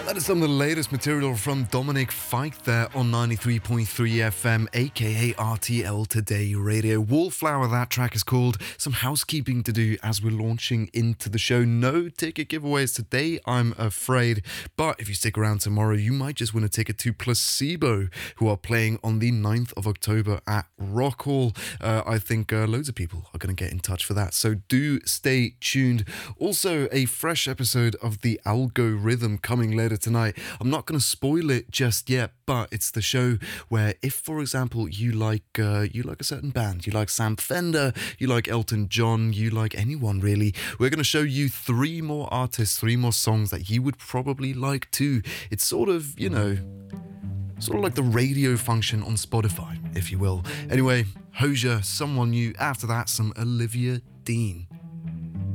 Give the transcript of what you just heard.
That is some of the latest material from Dominic Fike there on 93.3 FM, aka RTL Today Radio. Wallflower, that track is called. Some housekeeping to do as we're launching into the show. No ticket giveaways today, I'm afraid. But if you stick around tomorrow, you might just win a ticket to Placebo, who are playing on the 9th of October at Rock Hall. I think loads of people are going to get in touch for that. So do stay tuned. Also, a fresh episode of The Algorithm coming later tonight. I'm not going to spoil it just yet, but it's the show where if, for example, you like a certain band, you like Sam Fender, you like Elton John, you like anyone really, we're going to show you 3 more artists, 3 more songs that you would probably like too. It's sort of like the radio function on Spotify, if you will. Anyway, Hozier, Someone New. After that, some Olivia Dean.